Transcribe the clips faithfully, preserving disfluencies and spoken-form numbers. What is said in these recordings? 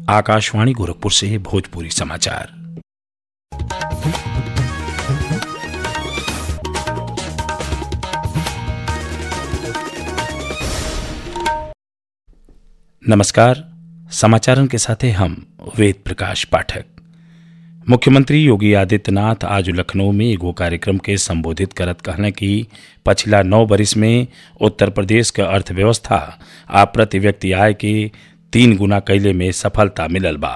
आकाशवाणी गोरखपुर से भोजपुरी समाचार। नमस्कार, समाचारों के साथ हम वेद प्रकाश पाठक। मुख्यमंत्री योगी आदित्यनाथ आज लखनऊ में एगो कार्यक्रम के संबोधित करत कहले कि पछिला नौ बरिस में उत्तर प्रदेश के अर्थव्यवस्था आ प्रति व्यक्ति आय के तीन गुना कैले में सफलता मिलल बा।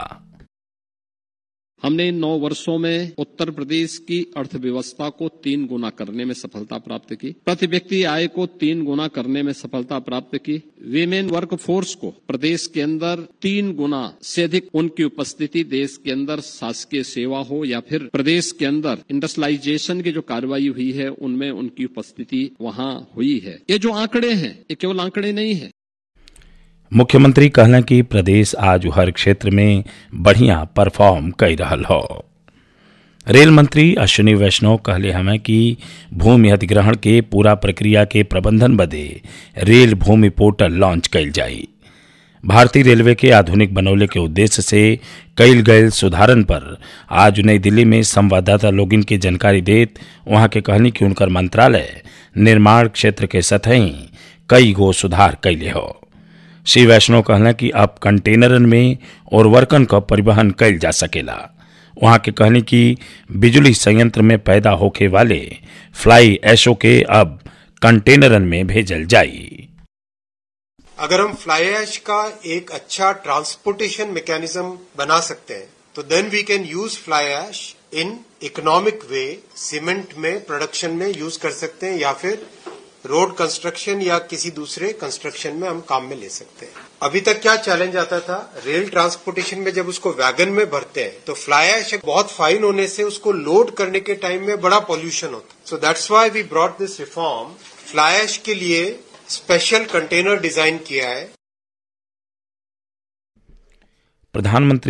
हमने इन नौ वर्षों में उत्तर प्रदेश की अर्थव्यवस्था को तीन गुना करने में सफलता प्राप्त की, प्रति व्यक्ति आय को तीन गुना करने में सफलता प्राप्त की, वीमेन वर्क फोर्स को प्रदेश के अंदर तीन गुना से अधिक उनकी उपस्थिति देश के अंदर शासकीय सेवा हो या फिर प्रदेश के अंदर इंडस्ट्रियलाइजेशन की जो कार्रवाई हुई है उनमें उनकी उपस्थिति वहां हुई है। ये जो आंकड़े हैं ये केवल आंकड़े नहीं है। मुख्यमंत्री कहले कि प्रदेश आज हर क्षेत्र में बढ़िया परफॉर्म कर रहल हो। रेल मंत्री अश्विनी वैष्णव कहले हमें कि भूमि अधिग्रहण के पूरा प्रक्रिया के प्रबंधन बदे रेल भूमि पोर्टल लॉन्च कैल जाई। भारतीय रेलवे के आधुनिक बनौले के उद्देश्य से कैल गये सुधारन पर आज नई दिल्ली में संवाददाता लोगिन की जानकारी देत वहां के कहनी कि उनकर मंत्रालय निर्माण क्षेत्र के सतही कई गो सुधार कैले हो। श्री वैष्णव कहला कि अब कंटेनरन में उर्वरकन का परिवहन कैल जा सकेला। वहां के कहनी कि बिजली संयंत्र में पैदा होखे वाले फ्लाई ऐशो के अब कंटेनरन में भेजल जाई। अगर हम फ्लाई ऐश का एक अच्छा ट्रांसपोर्टेशन मैकेनिज्म बना सकते हैं तो देन V can use fly ash in economic way, cement में प्रोडक्शन में यूज कर सकते हैं या फिर रोड कंस्ट्रक्शन या किसी दूसरे कंस्ट्रक्शन में हम काम में ले सकते हैं। अभी तक क्या चैलेंज आता था, रेल ट्रांसपोर्टेशन में जब उसको वैगन में भरते हैं तो फ्लाई ऐश बहुत फाइन होने से उसको लोड करने के टाइम में बड़ा पॉल्यूशन होता है। So that's why V brought this reform. Fly ash के लिए स्पेशल कंटेनर डिजाइन किया है। प्रधानमंत्री